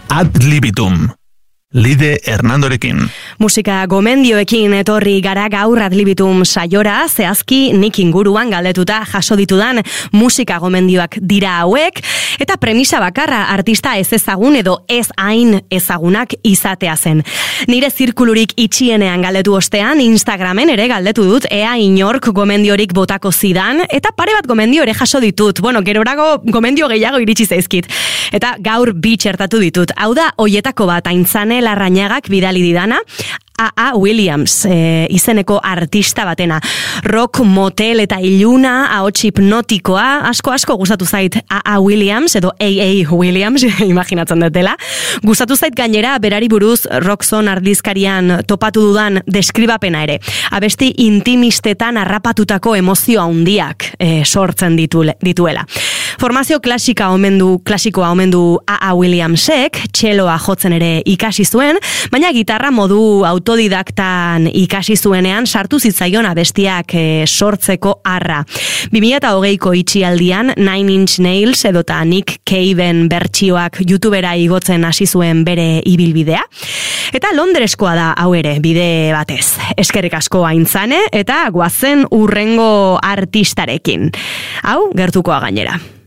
Ad libitum. Lide Hernandorekin. Musika gomendioekin etorri gara gaur Ad libitum saiora, zehazki nik inguruan galdetuta jaso ditudan musika gomendioak dira hauek, eta premisa bakarra artista ez ezagun edo ez hain ezagunak izatea zen. Nire zirkulurik itxienean galdetu ostean, Instagramen ere galdetu dut, ea inork gomendiorik botako zidan, eta pare bat gomendio ere jaso ditut. Bueno, gerorago gomendio gehiago iritsi zaizkit. Eta gaur bi txertatu ditut. Hau da, hoietako bat Aintzane Larrañagak bidali didana, A.A. Williams izeneko artista batena. Rock, motel eta iluna, ahots hipnotikoa, asko gustatu zait A.A. Williams edo A.A. Williams, imaginatzen dutela. Gustatu zait gainera berari buruz Rockzone ardizkarian topatu dudan deskribapena ere. Abesti intimistetan harrapatutako emozio handiak sortzen dituela. Formazio klasikoa omen du A.A. Williamsek, txeloa jotzen ere ikasi zuen, baina gitarra modu autodidaktan ikasi zuenean sartu zitzaion abestiak sortzeko arra. 2020ko itxialdian 9 Inch Nails edota Nick Caven bertsioak YouTubera igotzen hasi zuen bere ibilbidea. Eta Londreskoa da hau ere bide batez. Eskerrik asko Aintzane eta goazen urrengo artistarekin. Hau gertukoa gainera.